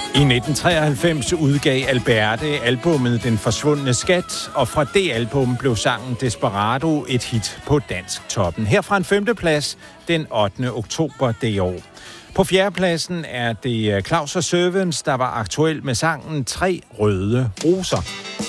I 1993 udgav Alberte albummet Den Forsvundne Skat, og fra det album blev sangen Desperado et hit på dansk toppen. Her fra en 5. plads den 8. oktober det år. På 4. pladsen er det Claus og Servants, der var aktuel med sangen Tre Røde Roser.